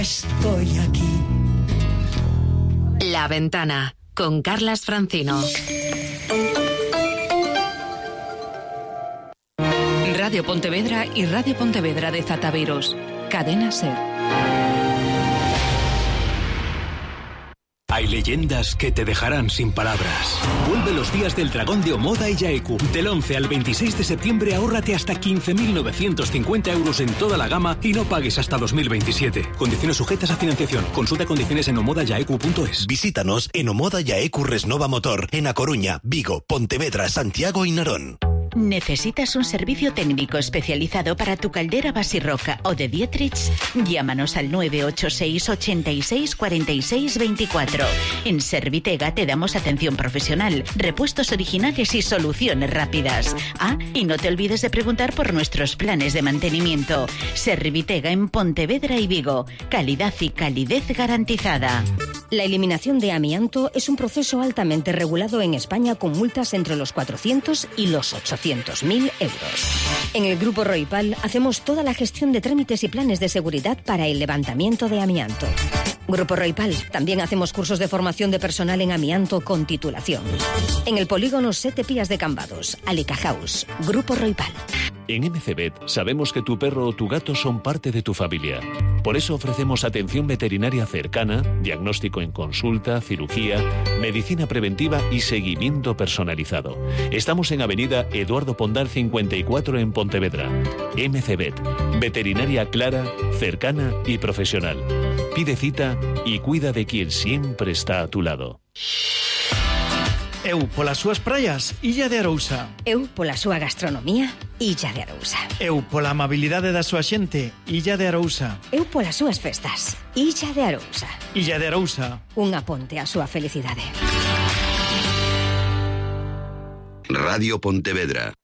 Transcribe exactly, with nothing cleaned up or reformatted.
Estoy aquí. La Ventana, con Carlas Francino. Radio Pontevedra y Radio Pontevedra de Zataviros. Cadena SER. Hay leyendas que te dejarán sin palabras. Vuelve los días del Dragón de Omoda y Yaeku. Del once al veintiséis de septiembre ahórrate hasta quince mil novecientos cincuenta euros en toda la gama y no pagues hasta dos mil veintisiete. Condiciones sujetas a financiación. Consulta condiciones en omoda yaeku punto es. Visítanos en Omoda Yaeku Resnova Motor, en A Coruña, Vigo, Pontevedra, Santiago y Narón. ¿Necesitas un servicio técnico especializado para tu caldera Basirroca o de Dietrich? Llámanos al nueve ocho seis, ochenta y seis, cuarenta y seis, veinticuatro. En Servitega te damos atención profesional, repuestos originales y soluciones rápidas. Ah, y no te olvides de preguntar por nuestros planes de mantenimiento. Servitega en Pontevedra y Vigo. Calidad y calidez garantizada. La eliminación de amianto es un proceso altamente regulado en España con multas entre los cuatrocientos y los ochocientos mil euros. En el Grupo Roipal hacemos toda la gestión de trámites y planes de seguridad para el levantamiento de amianto. Grupo Roipal, también hacemos cursos de formación de personal en amianto con titulación. En el polígono Sete Pías de Cambados, Alica House, Grupo Roipal. En M C Vet sabemos que tu perro o tu gato son parte de tu familia. Por eso ofrecemos atención veterinaria cercana, diagnóstico en consulta, cirugía, medicina preventiva y seguimiento personalizado. Estamos en Avenida Eduardo Pondal cincuenta y cuatro en Pontevedra. M C Vet, veterinaria clara, cercana y profesional. Pide cita y cuida de quien siempre está a tu lado. Eu polas súas praias, Illa de Arousa. Eu pola súa gastronomía, Illa de Arousa. Eu pola amabilidade da súa xente, Illa de Arousa. Eu polas súas festas, Illa de Arousa. Illa de Arousa. Unha ponte á súa felicidade. Radio Pontevedra.